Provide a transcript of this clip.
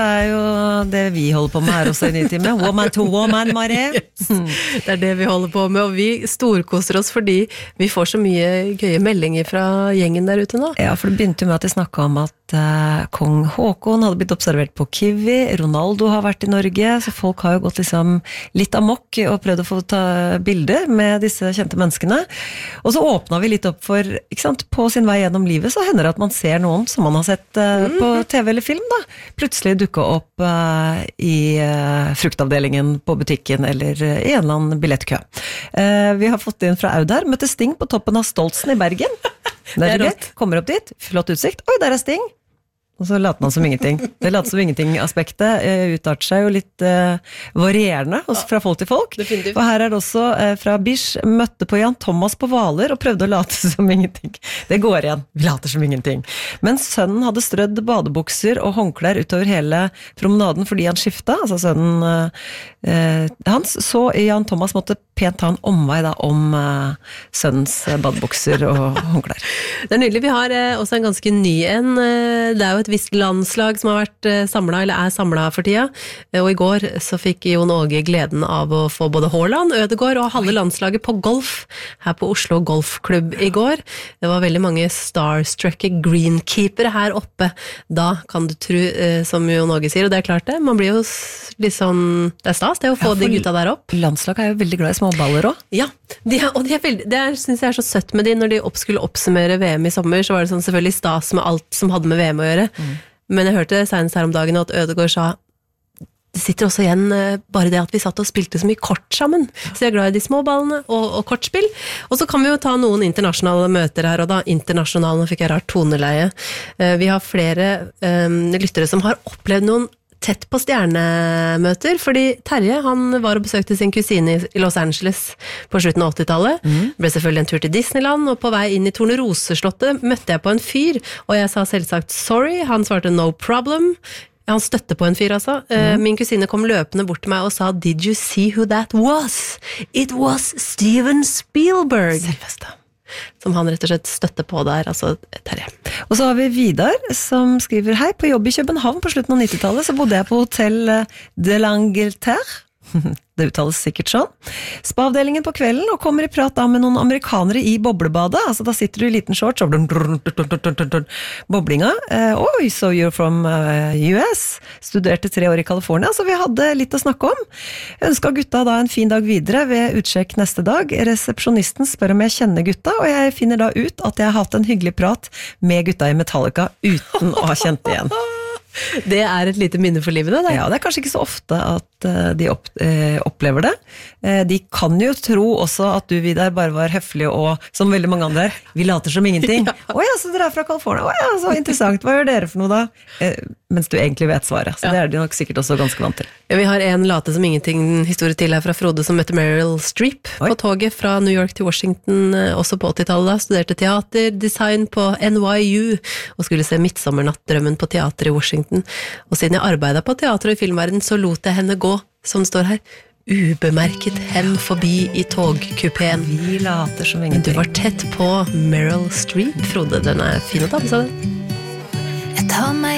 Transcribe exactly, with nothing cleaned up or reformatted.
Det er jo det vi holder på med her også i Nytime. Woman to woman, Marie. Yes. Det er det vi holder på med, og vi storkoser oss fordi vi får så mye gøye meldinger fra gjengen der ute nå. Ja, for det begynte med at de snakket om at uh, kong Håkon hadde blitt observert på Kiwi, Ronaldo har vært i Norge, så folk har jo gått liksom litt amok og prøvd å få ta bilder med disse kjente menneskene. Og så åpnet vi litt opp for, ikke sant, på sin vei gjennom livet så hender det at man ser noen som man har sett uh, mm. på T V eller film da. Plutselig dukker opp uh, i uh, fruktavdelingen på butikken eller uh, i en eller annen billettkø. Uh, vi har fått inn fra Aud her, møtte Sting på toppen av Stoltsen i Bergen. Det er det er kommer opp dit, flott utsikt. Oi, der er Sting! Og så later man som ingenting. Det later som ingenting-aspektet uh, utarter seg jo litt uh, varierende hos, fra folk til folk. Definitivt. Og her er det også uh, fra Bish, møtte på Jan Thomas på Hvaler og prøvde å late som ingenting. Det går igjen, vi later som ingenting. Men sønnen hadde strødd badebukser og håndklær utover hele promenaden fordi han skiftet, altså sønnen uh, uh, hans, så Jan Thomas måtte pent ta en omvei da, om uh, sønnens badebukser og håndklær. Det er nydelig, vi har uh, også en ganske ny en. Uh, det er jo et visst landslag som har vært samlet, eller er samlet for tida, og i går så fikk Jon Åge gleden av å få både Haaland, Ødegaard og halve landslaget på golf her på Oslo Golfklubb i går. Det var veldig mange starstrucke greenkeepere her oppe. Da kan du tro, som Jon Åge sier, og det er klart det, man blir jo litt sånn, det er stas det å få ja, de gutta der opp. Landslaget er jo veldig glad i småballer også. Ja, de er, og de er veldig, det er, synes jeg er så søtt med de, når de opp skulle oppsummere V M i sommer, så var det sånn selvfølgelig stas med alt som hadde med V M å gjøre. Mm. Men jeg hørte senest her om dagen at Ødegaard sa det sitter også igjen bare det at vi satt og spilte så mye kort sammen. Så jeg er glad i de små ballene og, og kortspill. Og så kan vi jo ta noen internasjonale møter her, og da internasjonale, nå fikk jeg rart toneleie. Vi har flere um, lyttere som har opplevd noen tett på stjernemøter, fordi Terje, han var og besøkte sin kusine i Los Angeles på slutten av åttitallet. Mm. Ble selvfølgelig en tur til Disneyland, og på vei inn i Torneroseslottet møtte jeg på en fyr, og jeg sa selvsagt sorry, han svarte no problem. Han støtte på en fyr, altså. Mm. Min kusine kom løpende bort til meg og sa did you see who that was? It was Steven Spielberg. Selveste. Som han rett og slett støtte på der, altså Terje. Og så har vi Vidar som skriver hei, på jobb i København på slutten av nittitallet så bodde jeg på hotell de l'Angleterre. Det uttales sikkert sånn. Spa-avdelingen på kvelden, og kommer i prat da med noen amerikanere i boblebadet. Altså da sitter du i liten shorts, og boblinga. Uh, Oi, so you're from uh, U S. Studerte tre år i California, så vi hadde litt å snakke om. Jeg ønsket gutta da en fin dag videre ved utsjekk neste dag. Resepsjonisten spør om jeg kjenner gutta, og jeg finner da ut at jeg har hatt en hyggelig prat med gutta i Metallica uten å ha kjent igjen. Det er et lite minne for livet, det. Ja, det er kanskje ikke så ofte at uh, de opp, uh, opplever det. Uh, de kan jo tro også at du, Vidar, bare var høflig og, som veldig mange andre, vi later som ingenting. Å ja. Oh, ja, så dere er fra California. Å ja, så interessant. Hva gjør dere for noe da? Uh, mens du egentlig vet svaret. Så ja. Det er de nok sikkert også ganske vant til. Ja, vi har en late som ingenting historie til her fra Frode som møtte Meryl Streep Oi. På toget fra New York til Washington, også på åttitallet da. Studerte teater, design på N Y U og skulle se Midtsommernattdrømmen på teater i Washington. Og siden jeg arbeidet på teater og i filmverden, så lot jeg henne gå, som står her, ubemerket hen forbi i togkupeen. Vi later som ingenting. Men du var tett på Meryl Streep, Frode. Den er fin å ta på seg. Jeg tar meg